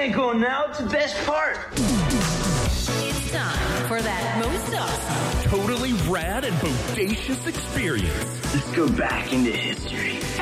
ain't going now. It's the best part. It's time for that most awesome, Totally rad and bodacious experience. Let's go back into history.